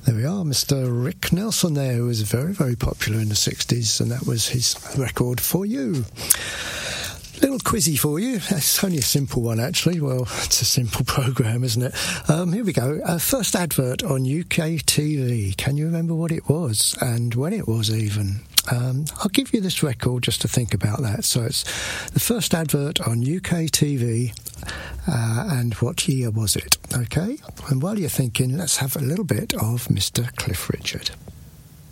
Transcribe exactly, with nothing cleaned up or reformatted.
There we are, Mister Rick Nelson there, who was very, very popular in the sixties, and that was his record For You. Little quizzy for you. It's only a simple one, actually. Well, it's a simple programme, isn't it? Um, here we go. Uh, first advert on U K T V. Can you remember what it was and when it was even? Um, I'll give you this record just to think about that. So it's the first advert on U K T V, uh, and what year was it? Okay? And while you're thinking, let's have a little bit of Mister Cliff Richard.